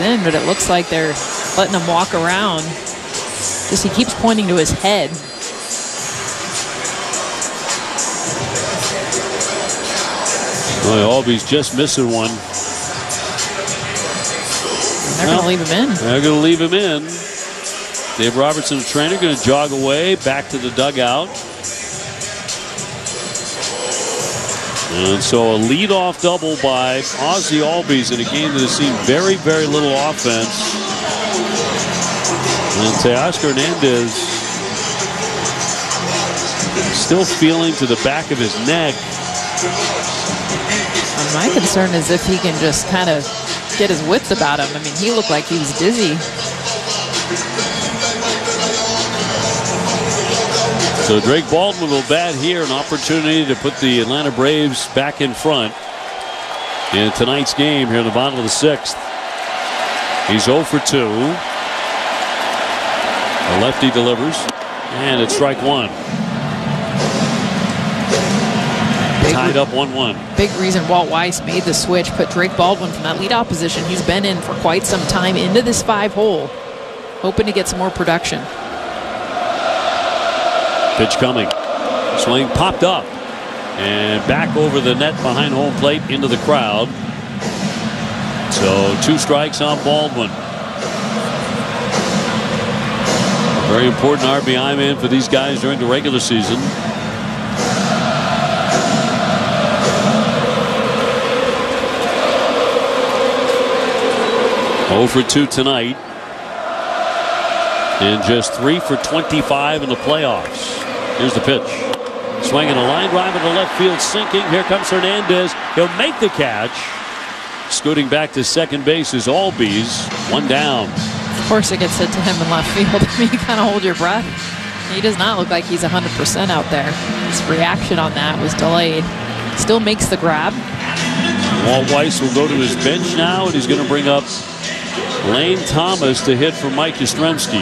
in, but it looks like they're letting him walk around. Just he keeps pointing to his head. Well, Albies just missing one. They're going to leave him in. They're going to leave him in. Dave Robertson, the trainer, going to jog away back to the dugout. And so a leadoff double by Ozzie Albies in a game that has seen very, very little offense. And Teoscar Hernandez still feeling to the back of his neck. And my concern is if he can just kind of get his wits about him. I mean, he looked like he was dizzy. So Drake Baldwin will bat here, an opportunity to put the Atlanta Braves back in front in tonight's game here in the bottom of the 6th. He's 0 for 2. A lefty delivers, and it's strike one. Tied up 1-1. Big reason Walt Weiss made the switch, put Drake Baldwin from that leadoff position. He's been in for quite some time into this 5-hole, hoping to get some more production. Pitch coming. Swing popped up and back over the net behind home plate into the crowd. So 2 strikes on Baldwin. Very important RBI man for these guys during the regular season. For 2 tonight, and just 3 for 25 in the playoffs. Here's the pitch. Swinging a line drive into left field, sinking. Here comes Hernandez. He'll make the catch. Scooting back to second base is Albies. 1 down. Of course it gets hit to him in left field. I mean, you kind of hold your breath. He does not look like he's 100% out there. His reaction on that was delayed. Still makes the grab. Walt Weiss will go to his bench now, and he's going to bring up Lane Thomas to hit for Mike Yastrzemski.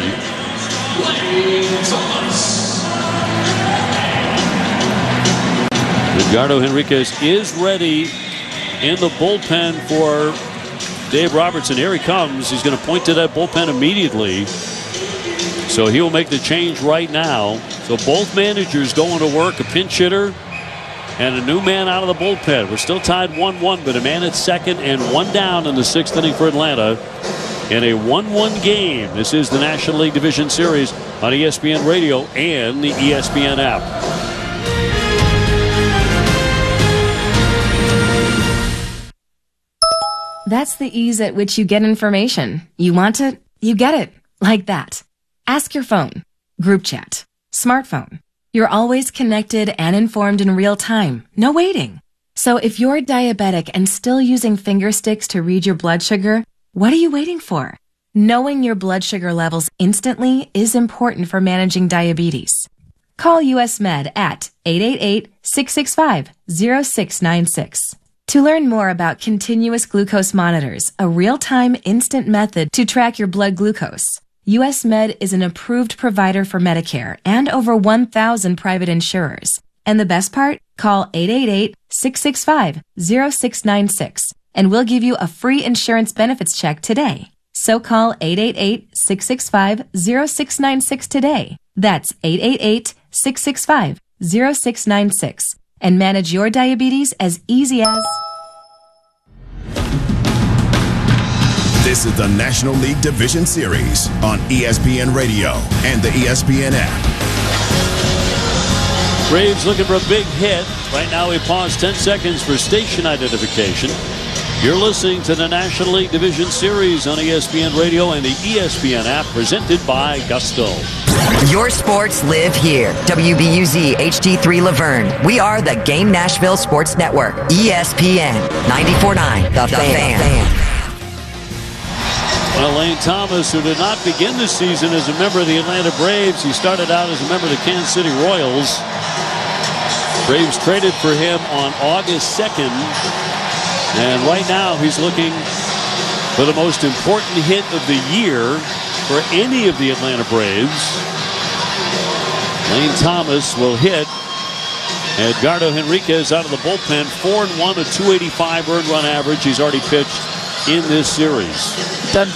Edgardo Henriquez is ready in the bullpen for Dave Robertson. Here he comes. He's going to point to that bullpen immediately. So he will make the change right now. So both managers going to work, a pinch hitter and a new man out of the bullpen. We're still tied 1-1, but a man at second and 1 down in the 6th inning for Atlanta. In a 1-1 game, this is the National League Division Series on ESPN Radio and the ESPN app. That's the ease at which you get information. You want it, you get it. Like that. Ask your phone. Group chat. Smartphone. You're always connected and informed in real time. No waiting. So if you're diabetic and still using finger sticks to read your blood sugar, what are you waiting for? Knowing your blood sugar levels instantly is important for managing diabetes. Call US Med at 888-665-0696. To learn more about continuous glucose monitors, a real-time instant method to track your blood glucose, US Med is an approved provider for Medicare and over 1,000 private insurers. And the best part? Call 888-665-0696 and we'll give you a free insurance benefits check today. So call 888-665-0696 today. That's 888-665-0696 and manage your diabetes as easy as... This is the National League Division Series on ESPN Radio and the ESPN app. Braves looking for a big hit. Right now we pause 10 seconds for station identification. You're listening to the National League Division Series on ESPN Radio and the ESPN app, presented by Gusto. Your sports live here. WBUZ HD3 Laverne. We are the Game Nashville Sports Network. ESPN 94.9. The Fan. Well, Lane Thomas, who did not begin the season as a member of the Atlanta Braves, he started out as a member of the Kansas City Royals. Braves traded for him on August 2nd. And right now he's looking for the most important hit of the year for any of the Atlanta Braves. Lane Thomas will hit. Edgardo Henriquez out of the bullpen, 4-1, a 285 earned run average. He's already pitched in this series. Done